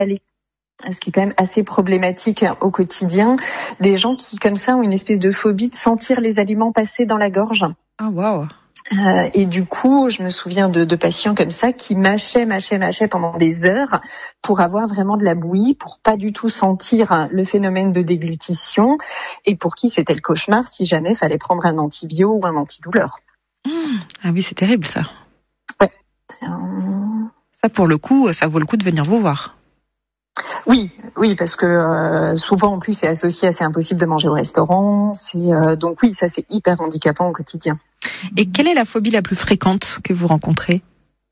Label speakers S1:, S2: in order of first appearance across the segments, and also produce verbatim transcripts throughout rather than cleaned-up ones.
S1: ce qui est quand même assez problématique au quotidien, des gens qui, comme ça, ont une espèce de phobie de sentir les aliments passer dans la gorge.
S2: Ah, waouh.
S1: Euh, et du coup, je me souviens de, de patients comme ça qui mâchaient, mâchaient, mâchaient pendant des heures pour avoir vraiment de la bouillie, pour pas du tout sentir le phénomène de déglutition, et pour qui c'était le cauchemar si jamais fallait prendre un antibio ou un antidouleur.
S2: Mmh. Ah oui, c'est terrible ça.
S1: Ouais. C'est un...
S2: Ça, pour le coup, ça vaut le coup de venir vous voir.
S1: Oui, oui, parce que euh, souvent en plus c'est associé à c'est impossible de manger au restaurant. C'est euh, donc oui, ça c'est hyper handicapant au quotidien.
S2: Et quelle est la phobie la plus fréquente que vous rencontrez ?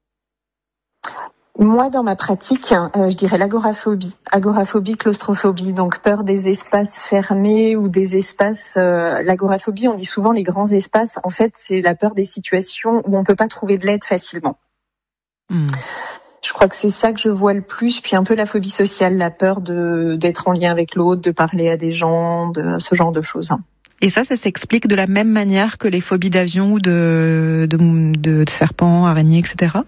S1: Moi, dans ma pratique, euh, je dirais l'agoraphobie, agoraphobie, claustrophobie, donc peur des espaces fermés ou des espaces. Euh, l'agoraphobie, on dit souvent les grands espaces. En fait, c'est la peur des situations où on peut pas trouver de l'aide facilement. Mmh. Je crois que c'est ça que je vois le plus, puis un peu la phobie sociale, la peur de d'être en lien avec l'autre, de parler à des gens, de ce genre de choses.
S2: Et ça, ça s'explique de la même manière que les phobies d'avion ou de, de, de, de serpents, araignées, et cetera.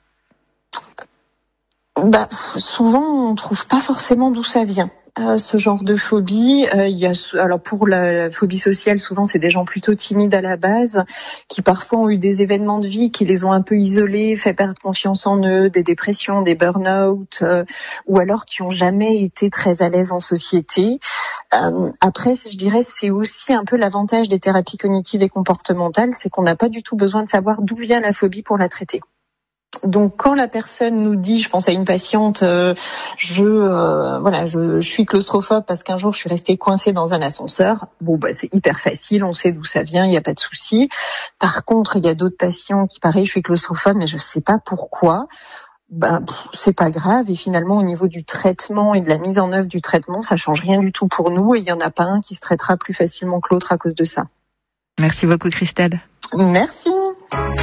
S1: Bah, souvent, on trouve pas forcément d'où ça vient. Euh, ce genre de phobie, euh, il y a alors pour la, la phobie sociale, souvent c'est des gens plutôt timides à la base, qui parfois ont eu des événements de vie qui les ont un peu isolés, fait perdre confiance en eux, des dépressions, des burn-out, euh, ou alors qui ont jamais été très à l'aise en société. Euh, après, je dirais, c'est aussi un peu l'avantage des thérapies cognitives et comportementales, c'est qu'on n'a pas du tout besoin de savoir d'où vient la phobie pour la traiter. Donc quand la personne nous dit, je pense à une patiente, euh, je euh, voilà, je, je suis claustrophobe parce qu'un jour je suis restée coincée dans un ascenseur. Bon bah c'est hyper facile, on sait d'où ça vient, il n'y a pas de souci. Par contre, il y a d'autres patients qui pareil, je suis claustrophobe mais je sais pas pourquoi. Bah pff, c'est pas grave et finalement au niveau du traitement et de la mise en œuvre du traitement, ça change rien du tout pour nous et il y en a pas un qui se traitera plus facilement que l'autre à cause de ça.
S2: Merci beaucoup Christelle.
S1: Merci.